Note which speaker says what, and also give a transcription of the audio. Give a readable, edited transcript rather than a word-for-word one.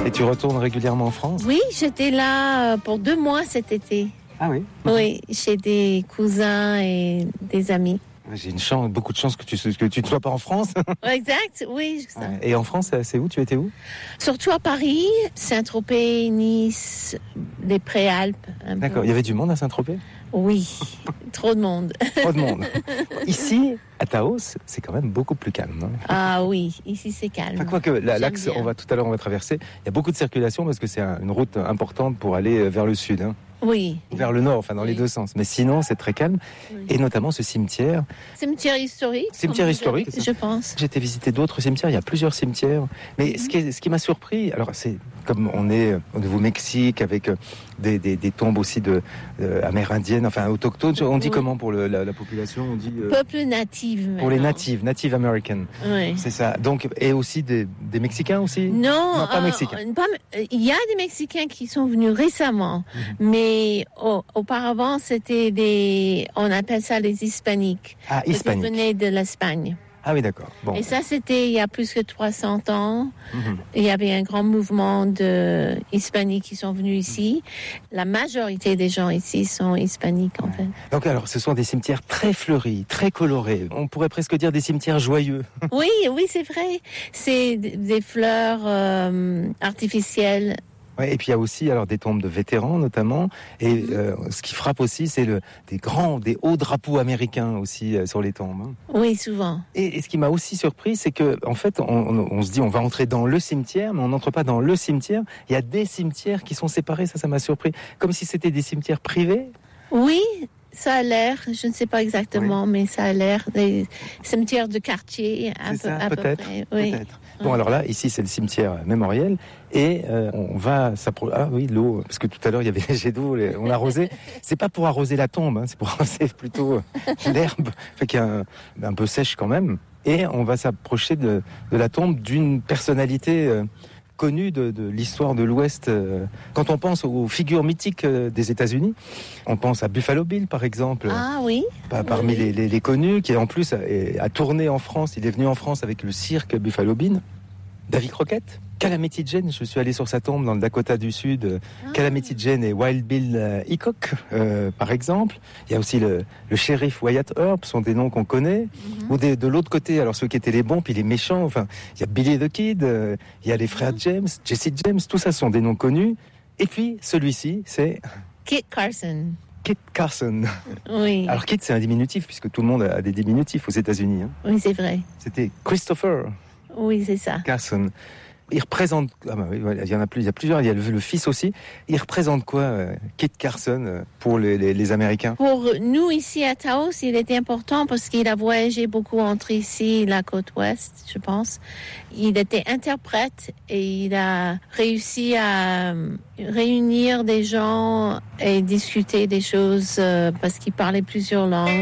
Speaker 1: Et tu retournes régulièrement en France?
Speaker 2: Oui, j'étais là pour 2 mois cet été.
Speaker 1: Ah oui?
Speaker 2: Oui, chez des cousins et des amis.
Speaker 1: J'ai beaucoup de chance que tu ne sois pas en France.
Speaker 2: Exact, oui. Ça.
Speaker 1: Et en France, c'est où? Tu étais où?
Speaker 2: Surtout à Paris, Saint-Tropez, Nice, les Préalpes.
Speaker 1: D'accord, il y avait du monde à Saint-Tropez?
Speaker 2: Oui, trop de monde.
Speaker 1: Trop de monde. Ici, à Taos, c'est quand même beaucoup plus calme. Hein.
Speaker 2: Ah oui, ici c'est calme.
Speaker 1: Enfin, quoique, l'axe, tout à l'heure on va traverser, il y a beaucoup de circulation parce que c'est une route importante pour aller vers le sud. Hein.
Speaker 2: Oui.
Speaker 1: Vers le nord, enfin dans les deux sens. Mais sinon, c'est très calme. Oui. Et notamment ce cimetière.
Speaker 2: Cimetière historique.
Speaker 1: Cimetière historique,
Speaker 2: je pense.
Speaker 1: J'ai été visiter d'autres cimetières. Il y a plusieurs cimetières. Mais ce qui m'a surpris, alors c'est comme on est au Nouveau-Mexique avec des tombes aussi amérindiennes, enfin autochtones. On dit comment pour la population? On dit
Speaker 2: peuple natif.
Speaker 1: Pour les Native American. Oui. C'est ça. Donc et aussi des Mexicains aussi.
Speaker 2: Non,
Speaker 1: pas mexicains.
Speaker 2: Il y a des Mexicains qui sont venus récemment, mais auparavant c'était on appelle ça les hispaniques.
Speaker 1: Ah, hispaniques.
Speaker 2: Ils venaient de l'Espagne.
Speaker 1: Ah oui, d'accord. Bon.
Speaker 2: Et ça, c'était il y a plus que 300 ans. Il y avait un grand mouvement de hispaniques qui sont venus ici. La majorité des gens ici sont hispaniques, en fait.
Speaker 1: Donc, alors, ce sont des cimetières très fleuris, très colorés. On pourrait presque dire des cimetières joyeux.
Speaker 2: Oui, c'est vrai. C'est des fleurs artificielles.
Speaker 1: Ouais, et puis il y a aussi alors des tombes de vétérans notamment, et ce qui frappe aussi, c'est des hauts drapeaux américains aussi sur les tombes. Hein.
Speaker 2: Oui, souvent.
Speaker 1: Et ce qui m'a aussi surpris, c'est que en fait, on se dit on va entrer dans le cimetière, mais on n'entre pas dans le cimetière. Il y a des cimetières qui sont séparés, ça m'a surpris, comme si c'était des cimetières privés.
Speaker 2: Oui. Ça a l'air, je ne sais pas exactement, mais ça a l'air des cimetières de quartier à peu près. Oui.
Speaker 1: Peut-être. Bon, alors là, ici, c'est le cimetière mémoriel et on va s'approcher. Ah oui, l'eau, parce que tout à l'heure, il y avait les jets d'eau, on arrosait. C'est pas pour arroser la tombe, hein, c'est pour arroser plutôt l'herbe, fait qu'il y a un peu sèche quand même. Et on va s'approcher de la tombe d'une personnalité connu de l'histoire de l'Ouest. Quand on pense aux figures mythiques des États-Unis, on pense à Buffalo Bill, par exemple.
Speaker 2: Ah oui.
Speaker 1: Parmi les connus, qui en plus a tourné en France. Il est venu en France avec le cirque Buffalo Bill. Davy Crockett. Calamity Jane, je suis allé sur sa tombe dans le Dakota du Sud. Calamity Jane et Wild Bill Hickok, par exemple. Il y a aussi le shérif Wyatt Earp, sont des noms qu'on connaît. Ou de l'autre côté, alors ceux qui étaient les bons, puis les méchants. Enfin, il y a Billy the Kid, il y a les frères James, Jesse James, tout ça sont des noms connus. Et puis, celui-ci, c'est...
Speaker 2: Kit Carson.
Speaker 1: Kit Carson.
Speaker 2: Oui.
Speaker 1: Alors Kit, c'est un diminutif, puisque tout le monde a des diminutifs aux États-Unis. Hein.
Speaker 2: Oui, c'est vrai.
Speaker 1: C'était Christopher.
Speaker 2: Oui, c'est ça.
Speaker 1: Carson. Il représente... Ah bah oui, il y en a plus, il y a plusieurs. Il y a le fils aussi. Il représente quoi, Kit Carson, pour les Américains?
Speaker 2: Pour nous, ici à Taos, il était important parce qu'il a voyagé beaucoup entre ici et la côte ouest, je pense. Il était interprète et il a réussi à réunir des gens et discuter des choses parce qu'il parlait plusieurs langues.